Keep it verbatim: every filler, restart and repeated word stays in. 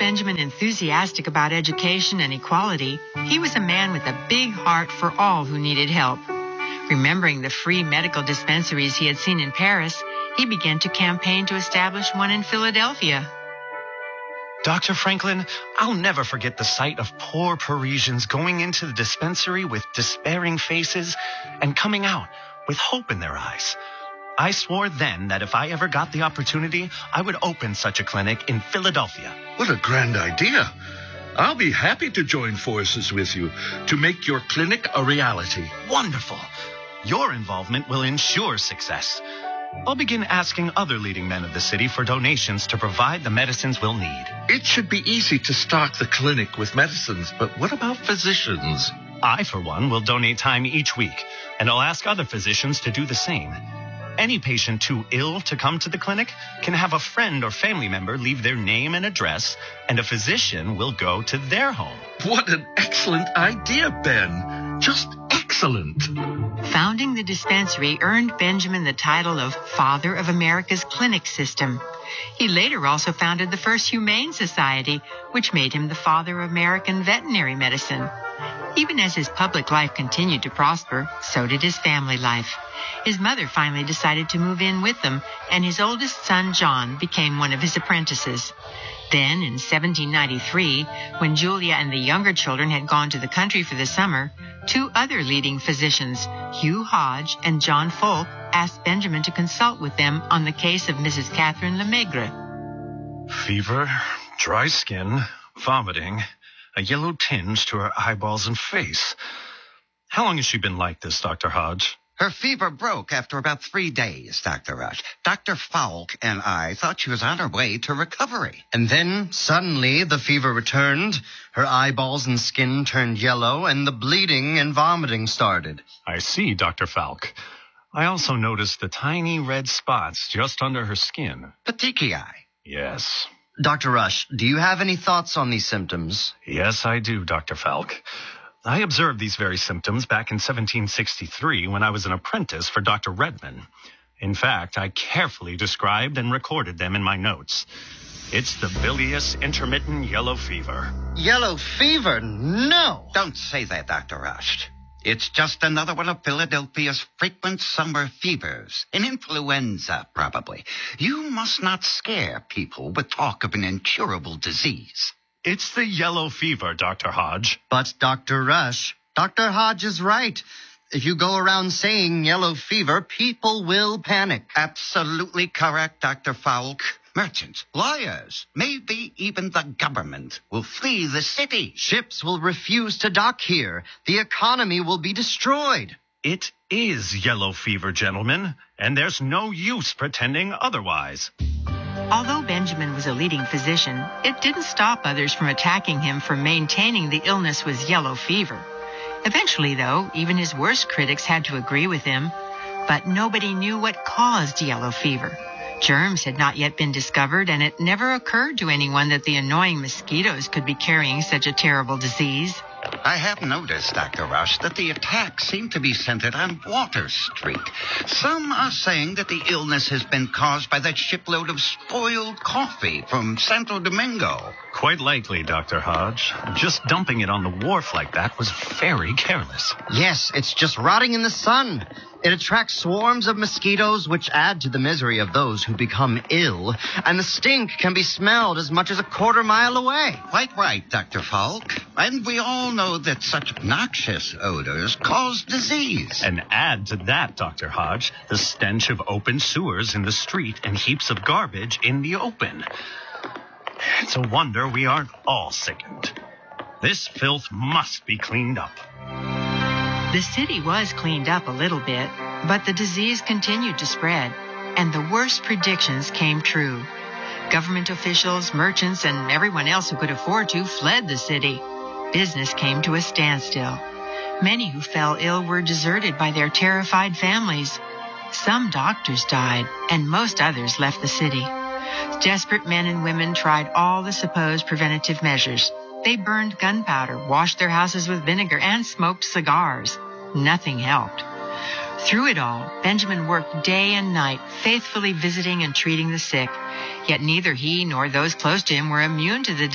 Benjamin enthusiastic about education and equality, he was a man with a big heart for all who needed help. Remembering the free medical dispensaries he had seen in Paris, he began to campaign to establish one in Philadelphia. Doctor Franklin, I'll never forget the sight of poor Parisians going into the dispensary with despairing faces and coming out with hope in their eyes. I swore then that if I ever got the opportunity, I would open such a clinic in Philadelphia. What a grand idea. I'll be happy to join forces with you to make your clinic a reality. Wonderful. Your involvement will ensure success. I'll begin asking other leading men of the city for donations to provide the medicines we'll need. It should be easy to stock the clinic with medicines, but what about physicians? I, for one, will donate time each week, and I'll ask other physicians to do the same. Any patient too ill to come to the clinic can have a friend or family member leave their name and address, and a physician will go to their home. What an excellent idea, Ben. Just excellent. Founding the dispensary earned Benjamin the title of Father of America's Clinic System. He later also founded the first Humane Society, which made him the father of American veterinary medicine. Even as his public life continued to prosper, so did his family life. His mother finally decided to move in with them, and his oldest son, John, became one of his apprentices. Then, in seventeen ninety-three, when Julia and the younger children had gone to the country for the summer, two other leading physicians, Hugh Hodge and John Folk, asked Benjamin to consult with them on the case of Missus Catherine Lemaigre. Fever, dry skin, vomiting, a yellow tinge to her eyeballs and face. How long has she been like this, Doctor Hodge? Her fever broke after about three days, Doctor Rush. Doctor Falk and I thought she was on her way to recovery. And then, suddenly, the fever returned, her eyeballs and skin turned yellow, and the bleeding and vomiting started. I see, Doctor Falk. I also noticed the tiny red spots just under her skin. Petechiae. Yes. Doctor Rush, do you have any thoughts on these symptoms? Yes, I do, Doctor Falk. I observed these very symptoms back in seventeen sixty-three when I was an apprentice for Doctor Redman. In fact, I carefully described and recorded them in my notes. It's the bilious intermittent yellow fever. Yellow fever? No! Don't say that, Doctor Rush. It's just another one of Philadelphia's frequent summer fevers. An influenza, probably. You must not scare people with talk of an incurable disease. It's the yellow fever, Doctor Hodge. But, Doctor Rush, Doctor Hodge is right. If you go around saying yellow fever, people will panic. Absolutely correct, Doctor Falk. Merchants, lawyers, maybe even the government will flee the city. Ships will refuse to dock here. The economy will be destroyed. It is yellow fever, gentlemen, and there's no use pretending otherwise. Although Benjamin was a leading physician, it didn't stop others from attacking him for maintaining the illness was yellow fever. Eventually, though, even his worst critics had to agree with him. But nobody knew what caused yellow fever. Germs had not yet been discovered, and it never occurred to anyone that the annoying mosquitoes could be carrying such a terrible disease. I have noticed, Doctor Rush, that the attacks seem to be centered on Water Street. Some are saying that the illness has been caused by that shipload of spoiled coffee from Santo Domingo. Quite likely, Doctor Hodge. Just dumping it on the wharf like that was very careless. Yes, it's just rotting in the sun. It attracts swarms of mosquitoes, which add to the misery of those who become ill, and the stink can be smelled as much as a quarter mile away. Quite right, Doctor Falk. And we all know that such noxious odors cause disease. And add to that, Doctor Hodge, the stench of open sewers in the street and heaps of garbage in the open. It's a wonder we aren't all sickened. This filth must be cleaned up. The city was cleaned up a little bit, but the disease continued to spread, and the worst predictions came true. Government officials, merchants, and everyone else who could afford to fled the city. Business came to a standstill. Many who fell ill were deserted by their terrified families. Some doctors died, and most others left the city. Desperate men and women tried all the supposed preventative measures. They burned gunpowder, washed their houses with vinegar, and smoked cigars. Nothing helped. Through it all, Benjamin worked day and night, faithfully visiting and treating the sick. Yet neither he nor those close to him were immune to the